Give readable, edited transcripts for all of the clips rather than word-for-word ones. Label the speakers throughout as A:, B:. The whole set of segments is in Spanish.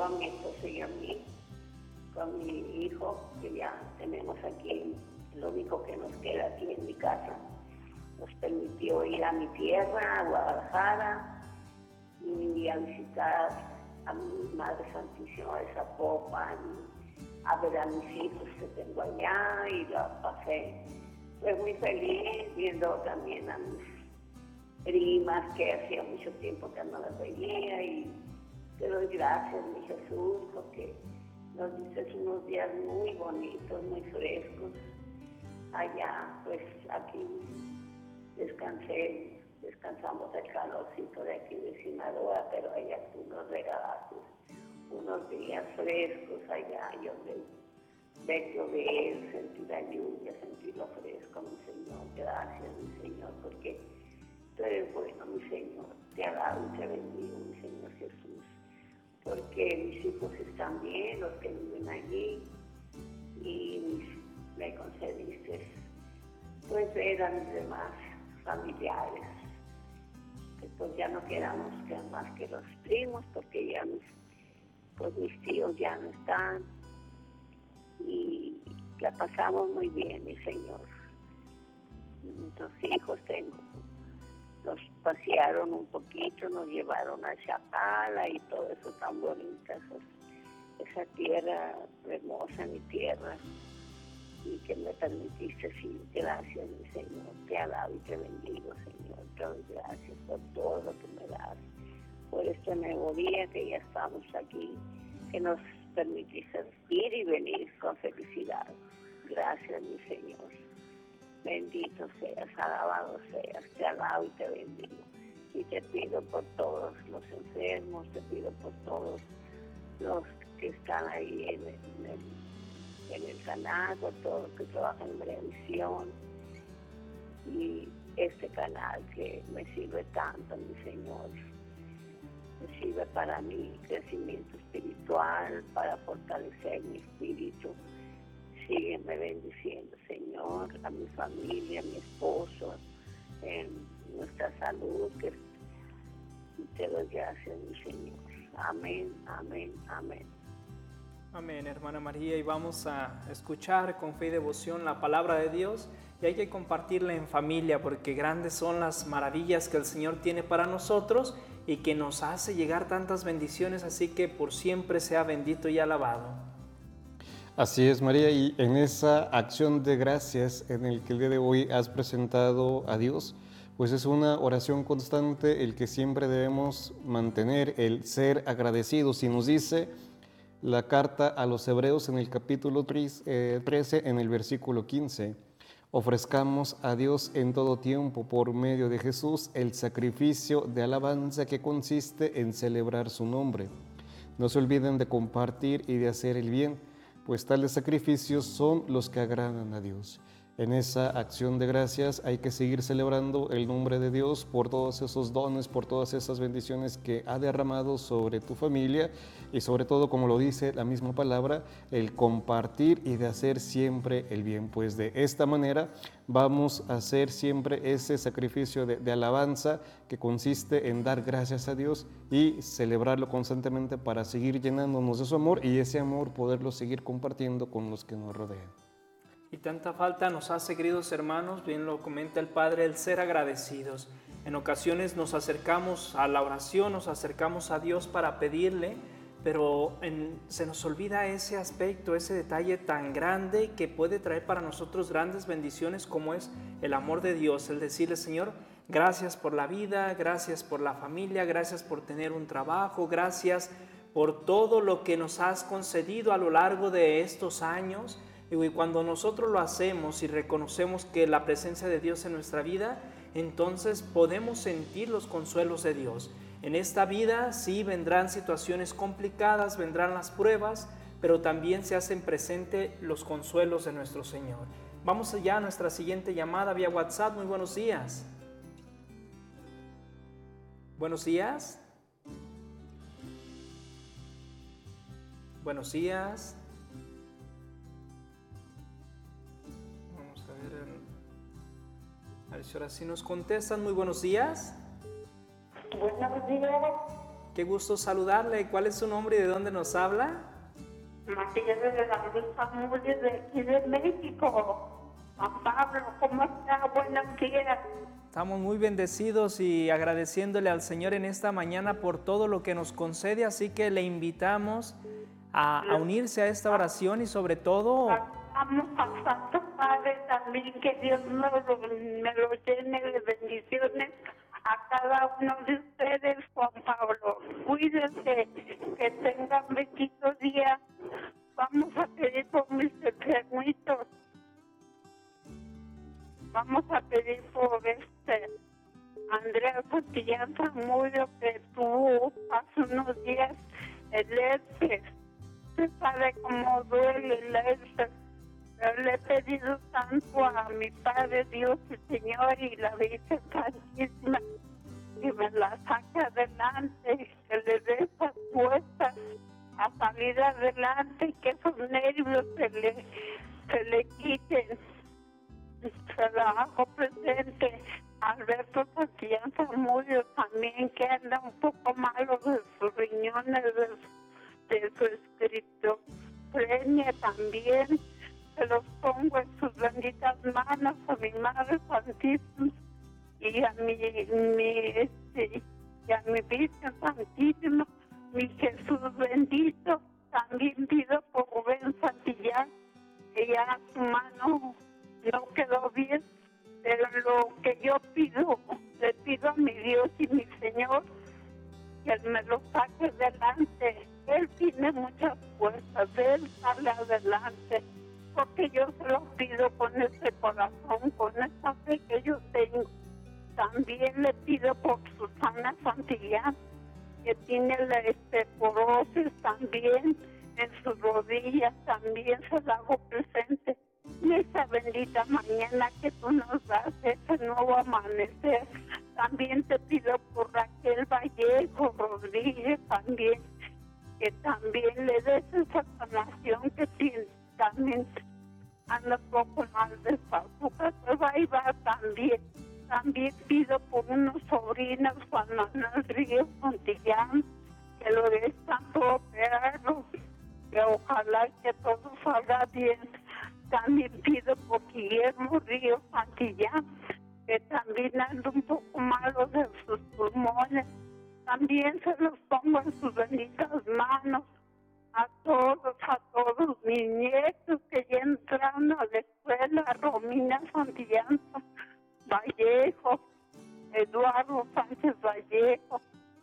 A: a mi esposo y a mí, con mi hijo, que ya tenemos aquí, lo único que nos queda aquí en mi casa. Nos permitió ir a mi tierra, a Guadalajara, y a visitar a mi Madre Santísima de Zapopan, a ver a mis hijos que tengo allá, y la pasé pues muy feliz viendo también a mis primas que hacía mucho tiempo que no las veía, y te doy gracias, mi Jesús, porque nos dices unos días muy bonitos, muy frescos. Allá, pues aquí descansamos el calorcito de aquí de Sinaloa, pero allá tú nos regalaste unos días frescos allá, yo de llover, sentir la lluvia, sentir lo fresco, mi Señor. Gracias, mi Señor, porque tú eres bueno, mi Señor. Te alabo y te bendigo, mi Señor Jesús, porque mis hijos están bien, los que viven allí, y me concediste pues ver a mis demás familiares, que pues ya no quedamos más que los primos, porque ya mis tíos ya no están, y la pasamos muy bien, mi Señor. Nuestros hijos nos pasearon un poquito, nos llevaron a Chapala y todo eso tan bonito, esa tierra hermosa, mi tierra, y que me permitiste, sí, gracias, mi Señor. Te alabo y te bendigo, Señor. Te doy gracias por todo lo que me das, por este nuevo día que ya estamos aquí, que nos permitiste ir y venir con felicidad. Gracias, mi Señor. Bendito seas, alabado seas, te alabo y te bendigo. Y te pido por todos los enfermos, te pido por todos los que están ahí en el canal, por todos los que trabajan en televisión, y este canal que me sirve tanto, mi Señor. Me sirve para mi crecimiento espiritual, para fortalecer mi espíritu. Sígueme bendiciendo, Señor, a mi familia, a mi esposo, en nuestra salud, que te doy gracias, mi Señor. Amén, amén, amén.
B: Amén, hermana María, y vamos a escuchar con fe y devoción la palabra de Dios, y hay que compartirla en familia, porque grandes son las maravillas que el Señor tiene para nosotros y que nos hace llegar tantas bendiciones, así que por siempre sea bendito y alabado.
C: Así es, María, y en esa acción de gracias en el que el día de hoy has presentado a Dios, pues es una oración constante el que siempre debemos mantener, el ser agradecidos. Y nos dice la carta a los Hebreos en el capítulo 13, en el versículo 15, ofrezcamos a Dios en todo tiempo por medio de Jesús el sacrificio de alabanza que consiste en celebrar su nombre. No se olviden de compartir y de hacer el bien, pues tales sacrificios son los que agradan a Dios. En esa acción de gracias hay que seguir celebrando el nombre de Dios por todos esos dones, por todas esas bendiciones que ha derramado sobre tu familia, y sobre todo, como lo dice la misma palabra, el compartir y de hacer siempre el bien. Pues de esta manera vamos a hacer siempre ese sacrificio de alabanza que consiste en dar gracias a Dios y celebrarlo constantemente para seguir llenándonos de su amor, y ese amor poderlo seguir compartiendo con los que nos rodean.
B: Y tanta falta nos hace, queridos hermanos, bien lo comenta el Padre, el ser agradecidos. En ocasiones nos acercamos a la oración, nos acercamos a Dios para pedirle, pero se nos olvida ese aspecto, ese detalle tan grande que puede traer para nosotros grandes bendiciones, como es el amor de Dios, el decirle: Señor, gracias por la vida, gracias por la familia, gracias por tener un trabajo, gracias por todo lo que nos has concedido a lo largo de estos años. Y cuando nosotros lo hacemos y reconocemos que la presencia de Dios en nuestra vida, entonces podemos sentir los consuelos de Dios. En esta vida sí vendrán situaciones complicadas, vendrán las pruebas, pero también se hacen presentes los consuelos de nuestro Señor. Vamos allá a nuestra siguiente llamada vía WhatsApp. Muy buenos días. Buenos días. Buenos días. A ver si ahora sí nos contestan. Muy buenos días.
D: Buenos días.
B: Qué gusto saludarle. ¿Cuál es su nombre y de dónde nos habla?
A: María de la Luz Amores de aquí de México. Juan Pablo, ¿cómo está? Buenos días.
B: Estamos muy bendecidos y agradeciéndole al Señor en esta mañana por todo lo que nos concede, así que le invitamos a unirse a esta oración y sobre todo...
A: Vamos al Santo Padre también, que Dios me lo llene de bendiciones a cada uno de ustedes, Juan Pablo. Cuídense, que tengan benditos días. Vamos a pedir por mis enfermitos. Vamos a pedir por Andrea Santillán Zamudio, que tuvo hace unos días el herpes. Se sabe cómo duele el herpes. Pero le he pedido tanto a mi Padre Dios y Señor y la Virgen Santísima que me la saque adelante, que le dé esas fuerzas a salir adelante y que esos nervios se le quiten. Se la hago presente a Alberto Santillán Zamudio también, que anda un poco malo de sus riñones, de su esquizofrenia también. Se los pongo en sus benditas manos a mi Madre Santísima y a mi Virgen Santísima, mi Jesús bendito. También pido por Rubén Santillán, que ya su mano no quedó bien, pero lo que yo pido, le pido a mi Dios y mi Señor que Él me lo saque adelante. Él tiene muchas fuerzas, Él sale adelante, porque yo se lo pido con este corazón, con esta fe que yo tengo. También le pido por Susana Santillán, que tiene la osteoporosis también en sus rodillas, también se la hago presente. En esta bendita mañana que tú nos das, ese nuevo amanecer, también te pido por Raquel Vallejo Rodríguez también, que también le des esa sanación que tiene, también anda un poco mal de salud, pero ahí va también. También pido por unos sobrinos, Juan Manuel Ríos Santillán, que lo están por operarlo, que ojalá que todo salga bien. También pido por Guillermo Ríos Santillán, que también anda un poco malo de sus pulmones. También se los pongo en sus benditas manos a todos mis nietos que ya entraron a la escuela, Romina Santillán Vallejo, Eduardo Sánchez Vallejo,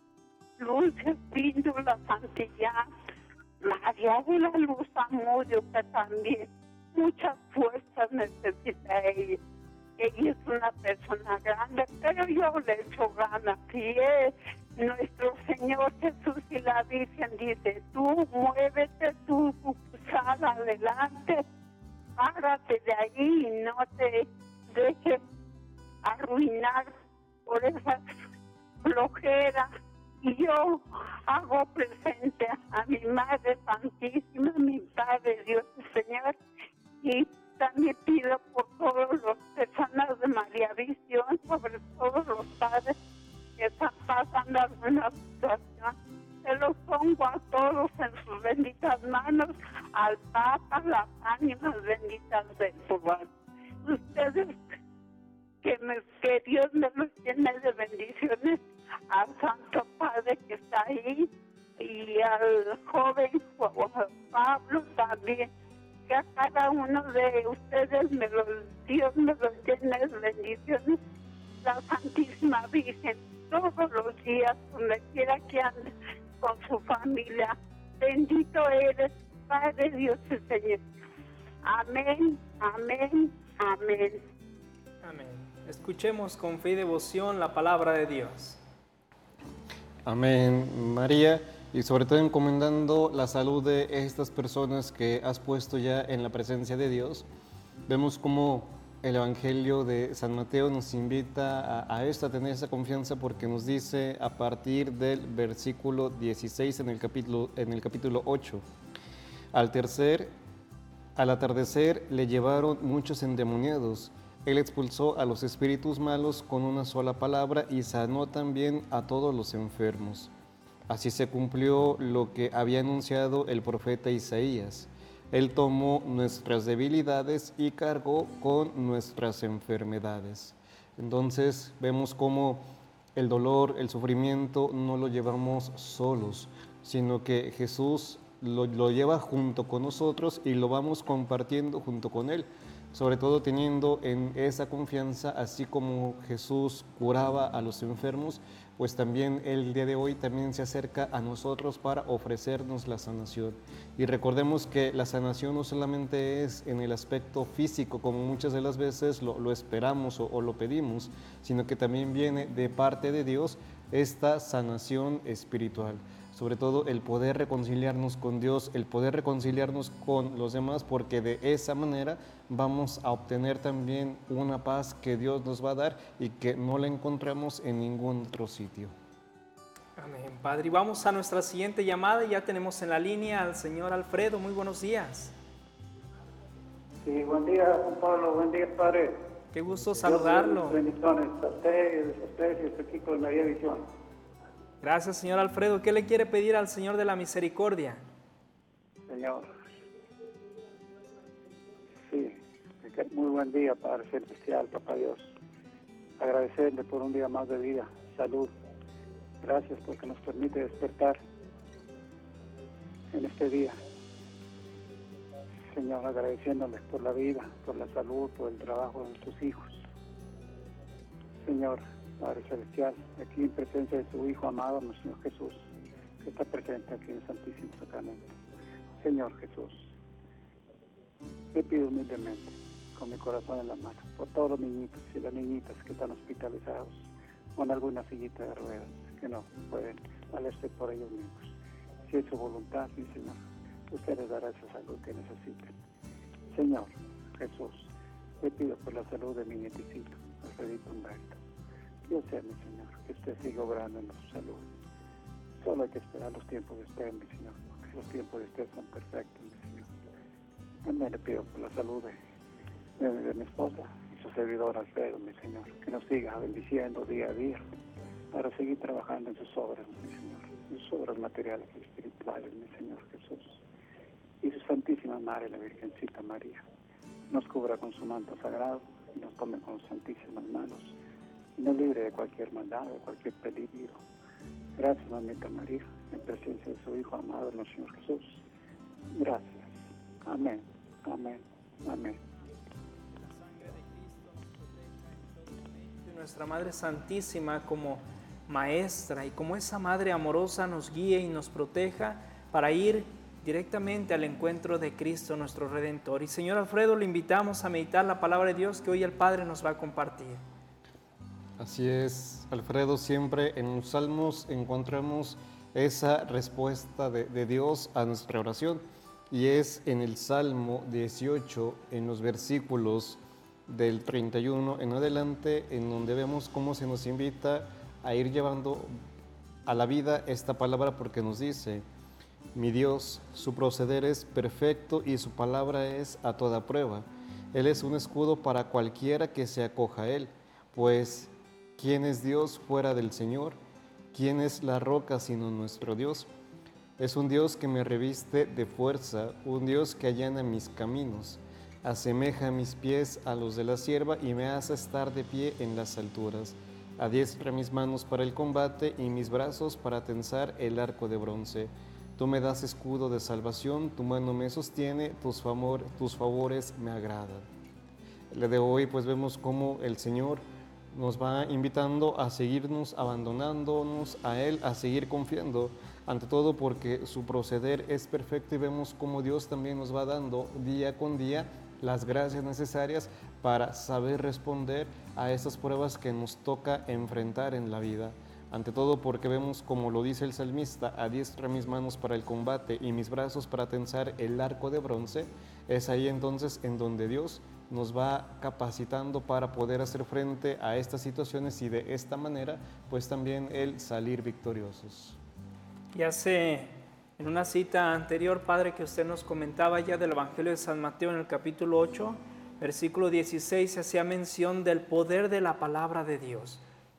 A: Lucia Espíndola Santillán, María de la Luz Zamudio, que también muchas fuerzas necesita ella. Ella es una persona grande, pero yo le echo ganas. Y nuestro Señor Jesús y la Virgen dice, tú muévete, tú sal adelante, párate de ahí y no te dejes arruinar por esa flojera. Y yo hago presente a mi Madre Santísima, mi Padre Dios y Señor, y también pido por todas las personas de María Visión, sobre todo los padres que están pasando alguna situación. Se los pongo a todos en sus benditas manos, al Papa, las ánimas benditas del pueblo. Ustedes, que Dios me los llene de bendiciones, al Santo Padre que está ahí, y al joven Pablo también, que a cada uno de ustedes Dios me los llene de bendiciones, la Santísima Virgen, todos los días, donde quiera que ande con su familia. Bendito eres, Padre Dios y Señor. Amén, amén, amén.
B: Amén. Escuchemos con fe y devoción la palabra de Dios.
C: Amén, María, y sobre todo encomendando la salud de estas personas que has puesto ya en la presencia de Dios. Vemos cómo el Evangelio de San Mateo nos invita a tener esa confianza, porque nos dice a partir del versículo 16 en el capítulo 8, al atardecer le llevaron muchos endemoniados. Él expulsó a los espíritus malos con una sola palabra y sanó también a todos los enfermos. Así se cumplió lo que había anunciado el profeta Isaías. Él tomó nuestras debilidades y cargó con nuestras enfermedades. Entonces vemos cómo el dolor, el sufrimiento no lo llevamos solos, sino que Jesús lo lleva junto con nosotros y lo vamos compartiendo junto con Él. Sobre todo teniendo en esa confianza, así como Jesús curaba a los enfermos, pues también el día de hoy también se acerca a nosotros para ofrecernos la sanación. Y recordemos que la sanación no solamente es en el aspecto físico, como muchas de las veces lo esperamos o lo pedimos, sino que también viene de parte de Dios esta sanación espiritual. Sobre todo el poder reconciliarnos con Dios, el poder reconciliarnos con los demás, porque de esa manera vamos a obtener también una paz que Dios nos va a dar y que no la encontramos en ningún otro sitio.
B: Amén, Padre. Y vamos a nuestra siguiente llamada. Ya tenemos en la línea al señor Alfredo. Muy buenos días.
D: Sí, buen día, Juan Pablo. Buen día, Padre.
B: Qué gusto saludarlo.
D: Bendiciones a ustedes y a este equipo de María Visión.
B: Gracias, señor Alfredo. ¿Qué le quiere pedir al Señor de la Misericordia?
D: Señor. Sí, muy buen día, Padre Celestial, Papá Dios. Agradecerle por un día más de vida, salud. Gracias porque nos permite despertar en este día. Señor, agradeciéndole por la vida, por la salud, por el trabajo de nuestros hijos. Señor, Padre Celestial, aquí en presencia de tu Hijo amado, nuestro Señor Jesús, que está presente aquí en el Santísimo Sacramento. Señor Jesús, te pido humildemente, con mi corazón en la mano, por todos los niñitos y las niñitas que están hospitalizados con alguna sillita de ruedas, que no pueden valerse por ellos mismos. Si es su voluntad, mi Señor, usted les dará esa salud que necesiten. Señor Jesús, te pido por la salud de mi nietecito, Alfredito Humberto. Yo sé, mi Señor, que usted sigue obrando en su salud. Solo hay que esperar los tiempos de usted, mi Señor, porque los tiempos de usted son perfectos, mi Señor. También le pido por la salud de mi esposa y su servidor Alfredo, mi Señor, que nos siga bendiciendo día a día para seguir trabajando en sus obras, mi Señor, en sus obras materiales y espirituales, mi Señor Jesús. Y su Santísima Madre, la Virgencita María, nos cubra con su manto sagrado y nos tome con sus santísimas manos y nos libre de cualquier maldad, de cualquier peligro. Gracias, mamita María, en presencia de su Hijo amado, nuestro Señor Jesús. Gracias. Amén, amén, amén.
B: Nuestra Madre Santísima como maestra y como esa Madre amorosa nos guíe y nos proteja para ir directamente al encuentro de Cristo nuestro Redentor. Y Señor Alfredo, le invitamos a meditar la palabra de Dios que hoy el Padre nos va a compartir.
C: Así es, Alfredo, siempre en los salmos encontramos esa respuesta de Dios a nuestra oración, y es en el Salmo 18, en los versículos del 31 en adelante, en donde vemos cómo se nos invita a ir llevando a la vida esta palabra, porque nos dice: mi Dios, su proceder es perfecto y su palabra es a toda prueba. Él es un escudo para cualquiera que se acoja a él, pues ¿quién es Dios fuera del Señor? ¿Quién es la roca sino nuestro Dios? Es un Dios que me reviste de fuerza, un Dios que allana mis caminos, asemeja mis pies a los de la sierva y me hace estar de pie en las alturas. Adiestra mis manos para el combate y mis brazos para tensar el arco de bronce. Tú me das escudo de salvación, tu mano me sostiene, tus favores me agradan. El día de hoy pues vemos cómo el Señor nos va invitando a seguirnos abandonándonos a Él, a seguir confiando, ante todo porque su proceder es perfecto, y vemos cómo Dios también nos va dando día con día las gracias necesarias para saber responder a esas pruebas que nos toca enfrentar en la vida. Ante todo porque vemos, como lo dice el salmista: adiestra mis manos para el combate y mis brazos para tensar el arco de bronce. Es ahí entonces en donde Dios nos va capacitando para poder hacer frente a estas situaciones y de esta manera pues también Él salir victoriosos.
B: Ya sé, en una cita anterior, Padre, que usted nos comentaba ya del Evangelio de San Mateo en el capítulo 8, versículo 16, se hacía mención del poder de la palabra de Dios.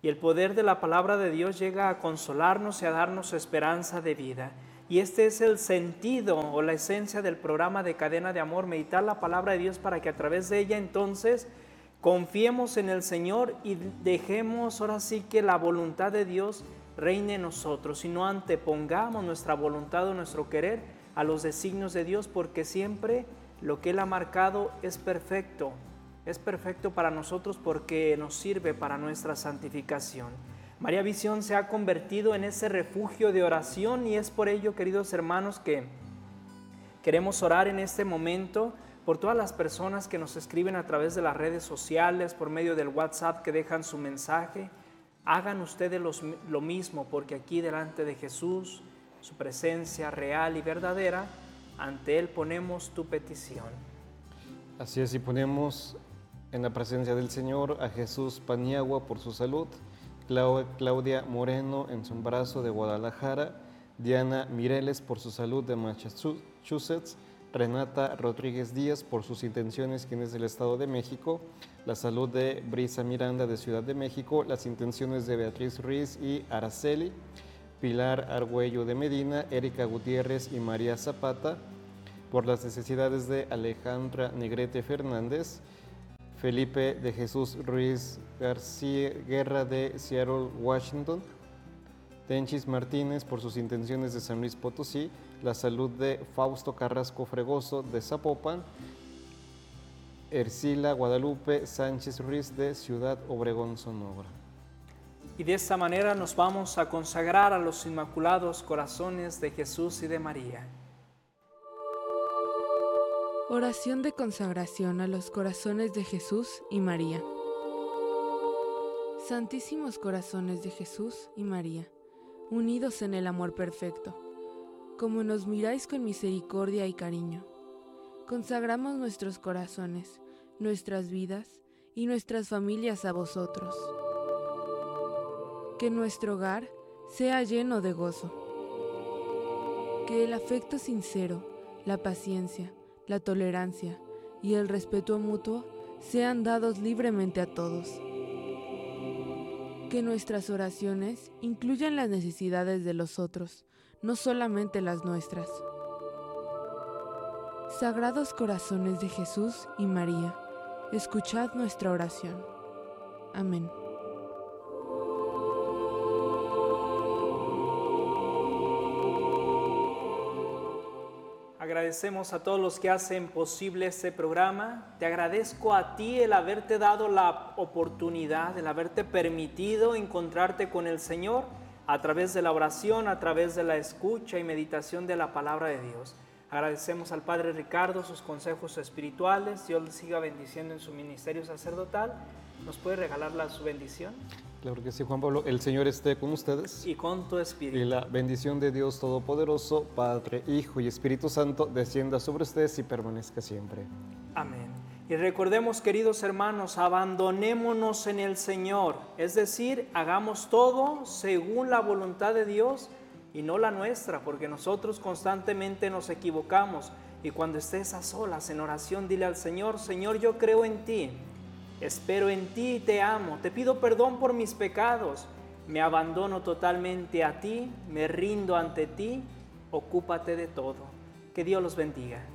B: Y el poder de la palabra de Dios llega a consolarnos y a darnos esperanza de vida. Y este es el sentido o la esencia del programa de Cadena de Amor, meditar la palabra de Dios para que a través de ella entonces confiemos en el Señor y dejemos ahora sí que la voluntad de Dios reine en nosotros y no antepongamos nuestra voluntad o nuestro querer a los designios de Dios, porque siempre lo que Él ha marcado es perfecto para nosotros porque nos sirve para nuestra santificación. María Visión se ha convertido en ese refugio de oración y es por ello, queridos hermanos, que queremos orar en este momento por todas las personas que nos escriben a través de las redes sociales, por medio del WhatsApp, que dejan su mensaje. Hagan ustedes lo mismo, porque aquí delante de Jesús, su presencia real y verdadera, ante Él ponemos tu petición.
C: Así es, y ponemos en la presencia del Señor a Jesús Paniagua por su salud, Claudia Moreno en su embarazo de Guadalajara, Diana Mireles por su salud de Massachusetts, Renata Rodríguez Díaz por sus intenciones, quien es del Estado de México, la salud de Brisa Miranda de Ciudad de México, las intenciones de Beatriz Ruiz y Araceli, Pilar Argüello de Medina, Erika Gutiérrez y María Zapata, por las necesidades de Alejandra Negrete Fernández, Felipe de Jesús Ruiz García Guerra de Seattle, Washington, Tenchis Martínez por sus intenciones de San Luis Potosí, la salud de Fausto Carrasco Fregoso de Zapopan, Ercila Guadalupe Sánchez Ruiz de Ciudad Obregón, Sonora.
B: Y de esta manera nos vamos a consagrar a los inmaculados corazones de Jesús y de María.
E: Oración de consagración a los corazones de Jesús y María. Santísimos corazones de Jesús y María, unidos en el amor perfecto, como nos miráis con misericordia y cariño, consagramos nuestros corazones, nuestras vidas y nuestras familias a vosotros. Que nuestro hogar sea lleno de gozo. Que el afecto sincero, la paciencia, la tolerancia y el respeto mutuo sean dados libremente a todos. Que nuestras oraciones incluyan las necesidades de los otros, no solamente las nuestras. Sagrados corazones de Jesús y María, escuchad nuestra oración. Amén.
B: Agradecemos a todos los que hacen posible este programa. Te agradezco a ti el haberte dado la oportunidad, el haberte permitido encontrarte con el Señor a través de la oración, a través de la escucha y meditación de la palabra de Dios. Agradecemos al Padre Ricardo sus consejos espirituales. Dios le siga bendiciendo en su ministerio sacerdotal. ¿Nos puede regalar su bendición?
C: Claro que sí, Juan Pablo. El Señor esté con ustedes.
B: Y con tu espíritu.
C: Y la bendición de Dios Todopoderoso, Padre, Hijo y Espíritu Santo, descienda sobre ustedes y permanezca siempre.
B: Amén. Y recordemos, queridos hermanos, abandonémonos en el Señor. Es decir, hagamos todo según la voluntad de Dios y no la nuestra, porque nosotros constantemente nos equivocamos. Y cuando estés a solas en oración, dile al Señor: Señor, yo creo en ti. Espero en ti y te amo, te pido perdón por mis pecados, me abandono totalmente a ti, me rindo ante ti, ocúpate de todo. Que Dios los bendiga.